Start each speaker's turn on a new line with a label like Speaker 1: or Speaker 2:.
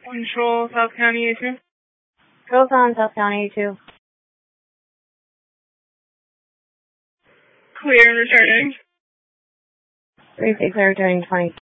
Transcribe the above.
Speaker 1: Control South County A2.
Speaker 2: Control's on South County A2.
Speaker 1: Clear and returning.
Speaker 2: 36 returning 20.